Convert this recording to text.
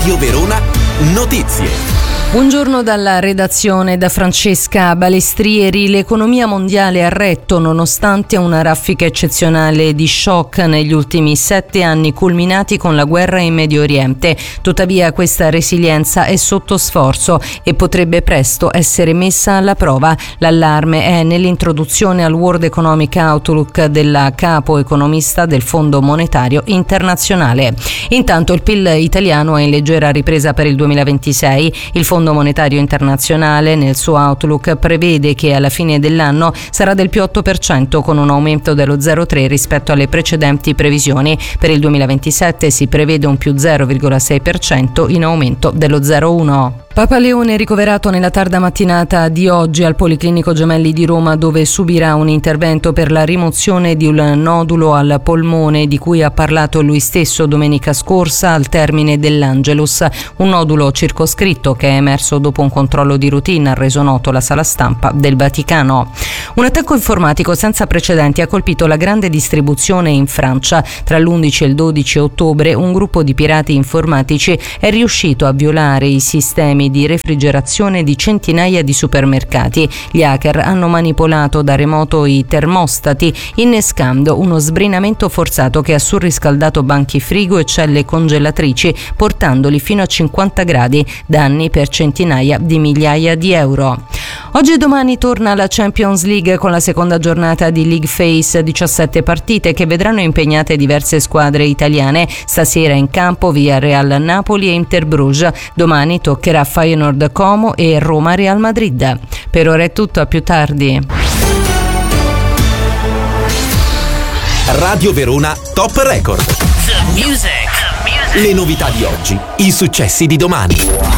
Radio Verona Notizie. Buongiorno dalla redazione, da Francesca Balestrieri. L'economia mondiale ha retto nonostante una raffica eccezionale di shock negli ultimi 7 anni culminati con la guerra in Medio Oriente. Tuttavia questa resilienza è sotto sforzo e potrebbe presto essere messa alla prova. L'allarme è nell'introduzione al World Economic Outlook della capo economista del Fondo Monetario Internazionale. Intanto il PIL italiano è in leggera ripresa per il 2026. Il Fondo Monetario Internazionale nel suo outlook prevede che alla fine dell'anno sarà del più 8%, con un aumento dello 0,3 rispetto alle precedenti previsioni. Per il 2027 si prevede un più 0,6% in aumento dello 0,1. Papa Leone ricoverato nella tarda mattinata di oggi al Policlinico Gemelli di Roma, dove subirà un intervento per la rimozione di un nodulo al polmone di cui ha parlato lui stesso domenica scorsa al termine dell'Angelus, un nodulo circoscritto che è emerso dopo un controllo di routine, ha reso noto la sala stampa del Vaticano. Un attacco informatico senza precedenti ha colpito la grande distribuzione in Francia. Tra l'11 e il 12 ottobre un gruppo di pirati informatici è riuscito a violare i sistemi di refrigerazione di centinaia di supermercati. Gli hacker hanno manipolato da remoto i termostati, innescando uno sbrinamento forzato che ha surriscaldato banchi frigo e celle congelatrici, portandoli fino a 50 gradi, danni per centinaia di migliaia di euro. Oggi e domani torna la Champions League con la seconda giornata di League Phase, 17 partite che vedranno impegnate diverse squadre italiane. Stasera in campo Villarreal Napoli e Inter Bruges. Domani toccherà Feyenoord Como e Roma Real Madrid. Per ora è tutto, a più tardi. Radio Verona Top Record. The music. Le novità di oggi, i successi di domani.